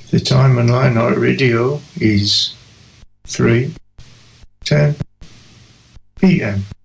The time on Lion Heart Radio is 3:10 p.m.